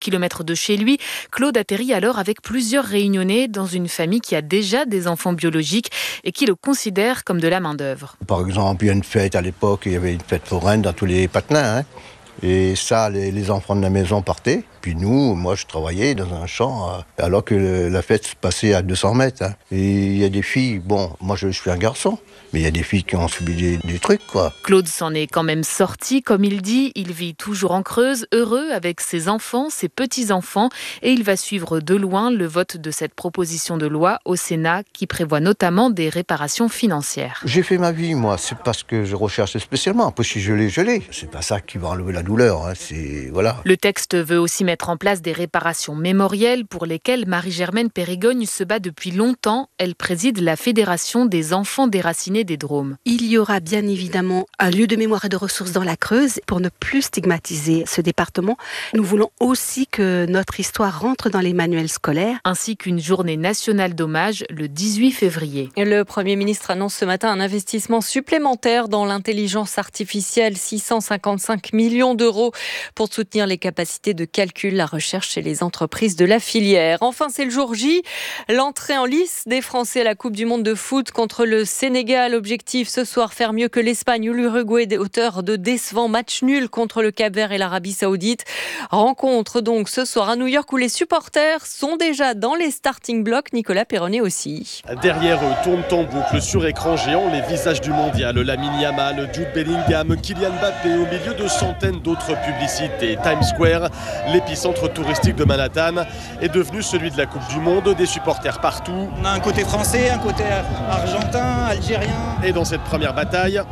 kilomètres de chez lui. Claude atterrit alors avec plusieurs Réunionnais dans une famille qui a déjà des enfants biologiques et qui le considère comme de la main-d'œuvre. Par exemple, il y a une fête à l'époque, il y avait une fête foraine dans tous les patelins. Et ça, les enfants de la maison partaient. Puis moi, je travaillais dans un champ, alors que la fête se passait à 200 mètres. Et il y a des filles, moi je suis un garçon, mais il y a des filles qui ont subi des trucs, quoi. Claude s'en est quand même sorti, comme il dit. Il vit toujours en Creuse, heureux avec ses enfants, ses petits-enfants. Et il va suivre de loin le vote de cette proposition de loi au Sénat qui prévoit notamment des réparations financières. J'ai fait ma vie, moi. C'est parce que je recherche spécialement. Après, si je l'ai. C'est pas ça qui va enlever la douleur. Voilà. Le texte veut aussi mettre en place des réparations mémorielles pour lesquelles Marie-Germaine Périgogne se bat depuis longtemps. Elle préside la Fédération des enfants déracinés des Drômes. Il y aura bien évidemment un lieu de mémoire et de ressources dans la Creuse pour ne plus stigmatiser ce département. Nous voulons aussi que notre histoire rentre dans les manuels scolaires. Ainsi qu'une journée nationale d'hommage le 18 février. Le Premier ministre annonce ce matin un investissement supplémentaire dans l'intelligence artificielle, 655 millions d'euros pour soutenir les capacités de calcul, la recherche chez les entreprises de la filière. Enfin, c'est le jour J. L'entrée en lice des Français à la Coupe du Monde de foot contre le Sénégal. Objectif ce soir, faire mieux que l'Espagne ou l'Uruguay, des auteurs de décevants matchs nuls contre le Cap-Vert et l'Arabie Saoudite. Rencontre donc ce soir à New York où les supporters sont déjà dans les starting blocks. Nicolas Perronnet aussi. Derrière eux tournent en boucle sur écran géant les visages du mondial. Lamine Yamal, Jude Bellingham, Kylian Mbappé au milieu de centaines d'autres publicités. Times Square, l'épicentre touristique de Manhattan, est devenu celui de la Coupe du Monde, des supporters partout. On a un côté français, un côté argentin, algérien. Et dans cette première bataille,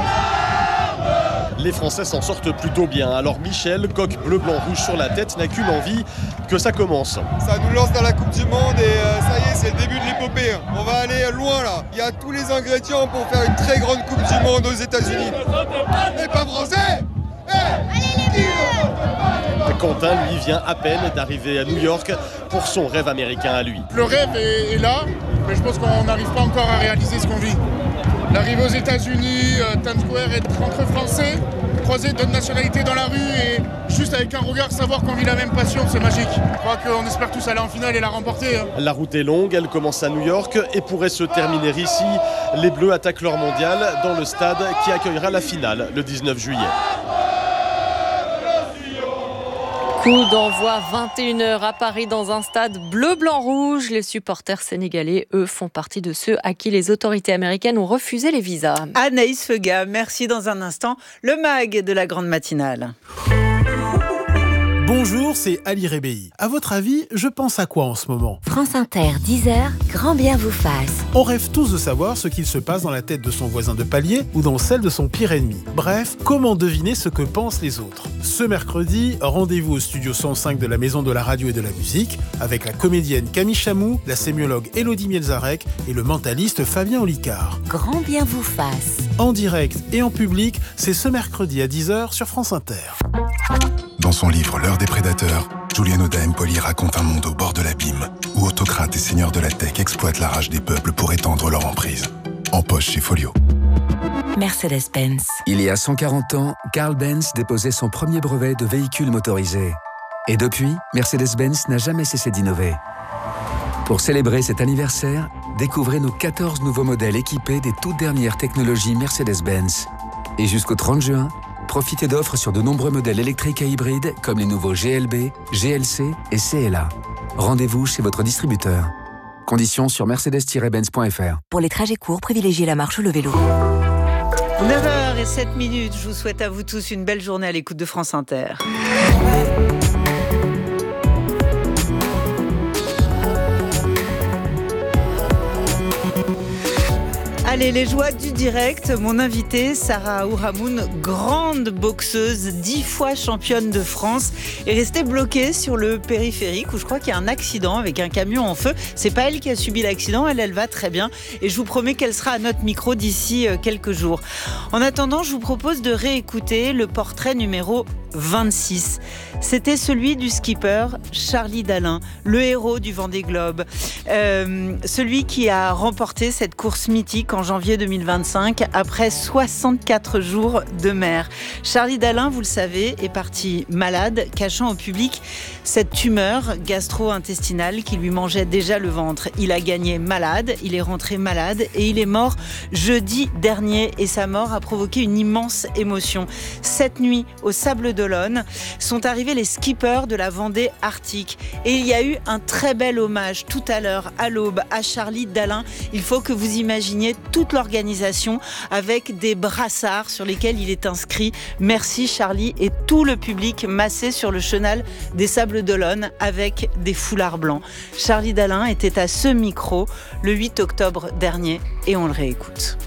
les Français s'en sortent plutôt bien. Alors Michel, coq bleu, blanc, rouge sur la tête, n'a qu'une envie, que ça commence. Ça nous lance dans la Coupe du Monde et ça y est, c'est le début de l'épopée. On va aller loin là. Il y a tous les ingrédients pour faire une très grande Coupe du Monde aux États-Unis. Mais pas français. Quentin, lui, vient à peine d'arriver à New York pour son rêve américain à lui. Le rêve est là, mais je pense qu'on n'arrive pas encore à réaliser ce qu'on vit. L'arrivée aux États-Unis, Times Square, être entre Français, croiser d'autres nationalités dans la rue et juste avec un regard savoir qu'on vit la même passion, c'est magique. Je crois qu'on espère tous aller en finale et la remporter. La route est longue, elle commence à New York et pourrait se terminer ici. Les Bleus attaquent leur mondial dans le stade qui accueillera la finale le 19 juillet. Coup d'envoi 21h à Paris dans un stade bleu-blanc-rouge. Les supporters sénégalais, eux, font partie de ceux à qui les autorités américaines ont refusé les visas. Anaïs Feuga, merci. Dans un instant, le MAG de la grande matinale. Bonjour, c'est Ali Rebéi. À votre avis, je pense à quoi en ce moment ? France Inter, 10h, grand bien vous fasse. On rêve tous de savoir ce qu'il se passe dans la tête de son voisin de palier ou dans celle de son pire ennemi. Bref, comment deviner ce que pensent les autres ? Ce mercredi, rendez-vous au studio 105 de la Maison de la Radio et de la Musique avec la comédienne Camille Chamou, la sémiologue Élodie Mielzarek et le mentaliste Fabien Olicard. Grand bien vous fasse. En direct et en public, c'est ce mercredi à 10h sur France Inter. Dans son livre L'heure des prédateurs, Julien Oda-Empoli raconte un monde au bord de l'abîme, où autocrates et seigneurs de la tech exploitent la rage des peuples pour étendre leur emprise. En poche chez Folio. Mercedes-Benz. Il y a 140 ans, Carl Benz déposait son premier brevet de véhicule motorisé. Et depuis, Mercedes-Benz n'a jamais cessé d'innover. Pour célébrer cet anniversaire, découvrez nos 14 nouveaux modèles équipés des toutes dernières technologies Mercedes-Benz. Et jusqu'au 30 juin, profitez d'offres sur de nombreux modèles électriques et hybrides comme les nouveaux GLB, GLC et CLA. Rendez-vous chez votre distributeur. Conditions sur mercedes-benz.fr. Pour les trajets courts, privilégiez la marche ou le vélo. 9h07, je vous souhaite à vous tous une belle journée à l'écoute de France Inter. Allez, les joies du direct. Mon invitée, Sarah Ourhamoun, grande boxeuse, 10 fois championne de France, est restée bloquée sur le périphérique où je crois qu'il y a un accident avec un camion en feu. C'est pas elle qui a subi l'accident, elle va très bien. Et je vous promets qu'elle sera à notre micro d'ici quelques jours. En attendant, je vous propose de réécouter le portrait numéro 26. C'était celui du skipper Charlie Dalin, le héros du Vendée Globe. Celui qui a remporté cette course mythique en janvier 2025, après 64 jours de mer. Charlie Dalin, vous le savez, est parti malade, cachant au public cette tumeur gastro-intestinale qui lui mangeait déjà le ventre. Il a gagné malade, il est rentré malade et il est mort jeudi dernier. Et sa mort a provoqué une immense émotion. Cette nuit, au Sables d'Olonne, sont arrivés les skippers de la Vendée Arctique. Et il y a eu un très bel hommage tout à l'heure, à l'aube, à Charlie Dalin. Il faut que vous imaginiez toute l'organisation avec des brassards sur lesquels il est inscrit « Merci Charlie » et tout le public massé sur le chenal des Sables d'Olonne avec des foulards blancs. Charlie Dalin était à ce micro le 8 octobre dernier et on le réécoute.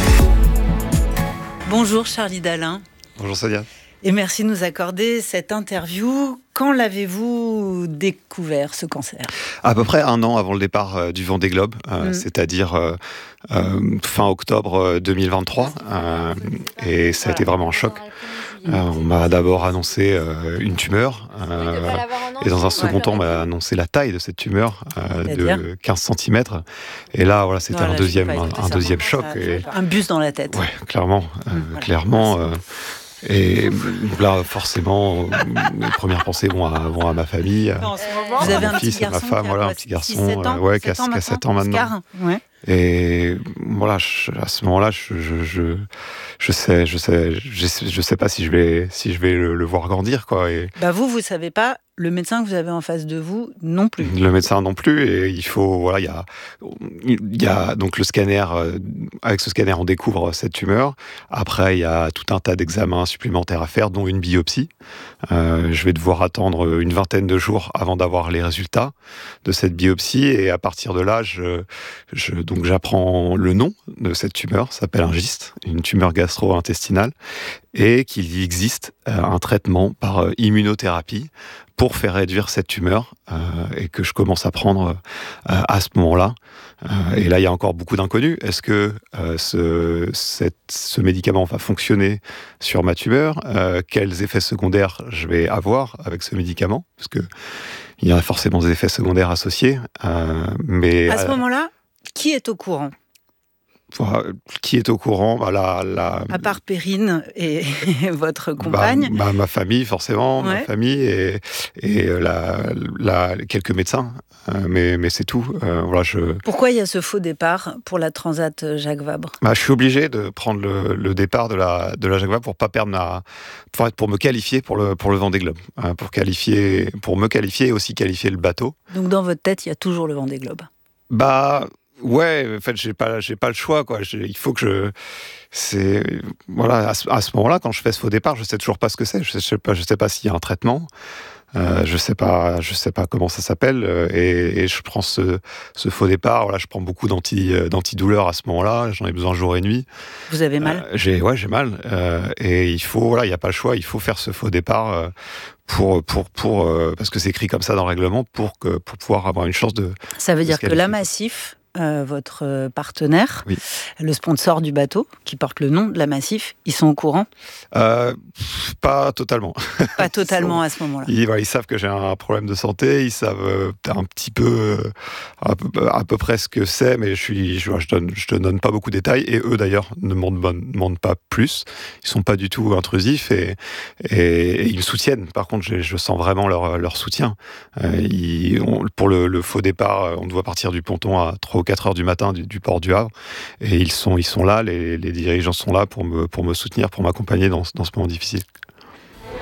Bonjour Charlie Dalin. Bonjour Sonia. Et merci de nous accorder cette interview. Quand l'avez-vous découvert, ce cancer ? À peu près 1 an avant le départ du Vendée Globe, c'est-à-dire fin octobre 2023. Et ça a été vraiment un choc. On m'a d'abord annoncé une tumeur. Et dans un second temps, on m'a annoncé la taille de cette tumeur de 15 cm. Et là, voilà, c'était un deuxième choc. Un bus dans la tête. Oui, clairement. Et là, forcément, mes premières pensées vont à ma famille, vous avez mon fils et ma femme, un petit garçon qui a 7 ans maintenant. Ouais. Et voilà, à ce moment-là, je sais pas si je vais le voir grandir, quoi. Et vous savez pas. Le médecin que vous avez en face de vous, non plus. Le médecin non plus, et il faut, il y a donc le scanner. Avec ce scanner, on découvre cette tumeur. Après, il y a tout un tas d'examens supplémentaires à faire, dont une biopsie. Je vais devoir attendre une 20aine de jours avant d'avoir les résultats de cette biopsie, et à partir de là, donc j'apprends le nom de cette tumeur. Ça s'appelle un gyste, une tumeur gastro-intestinale, et qu'il existe un traitement par immunothérapie pour faire réduire cette tumeur, et que je commence à prendre à ce moment-là. Et là, il y a encore beaucoup d'inconnus. Est-ce que ce médicament va fonctionner sur ma tumeur ? Quels effets secondaires je vais avoir avec ce médicament ? Parce que il y a forcément des effets secondaires associés. Mais à ce moment-là, qui est au courant ? Qui est au courant ? À part Perrine et votre compagne. Ma famille, forcément, ma famille et quelques médecins. Mais c'est tout. Pourquoi il y a ce faux départ pour la Transat Jacques Vabre ? Je suis obligé de prendre le départ de la Jacques Vabre pour pas perdre pour me qualifier pour le Vendée Globe. Pour me qualifier et aussi qualifier le bateau. Donc dans votre tête, il y a toujours le Vendée Globe ? Ouais, en fait, j'ai pas le choix, quoi. Il faut que à ce moment-là, quand je fais ce faux départ, je sais toujours pas ce que c'est. Je sais pas s'il y a un traitement. Je sais pas comment ça s'appelle. Et je prends ce faux départ. Voilà, je prends beaucoup d'antidouleurs à ce moment-là. J'en ai besoin jour et nuit. Vous avez mal ? J'ai mal. Et il faut, il y a pas le choix. Il faut faire ce faux départ. Parce que c'est écrit comme ça dans le règlement, pour pouvoir avoir une chance de... Ça veut dire que la Massif, votre partenaire, le sponsor du bateau, qui porte le nom de la Massif, ils sont au courant ? Pas totalement. Pas totalement à ce moment-là. Ils savent que j'ai un problème de santé, ils savent un petit peu, à peu près ce que c'est, mais je te donne pas beaucoup de détails, et eux d'ailleurs ne demandent pas plus. Ils sont pas du tout intrusifs, et ils me soutiennent. Par contre, je sens vraiment leur soutien. Pour le faux départ, on doit partir du ponton à 3 ou 4 heures du matin du port du Havre, et ils sont là, les dirigeants sont là pour me soutenir, pour m'accompagner dans ce moment difficile.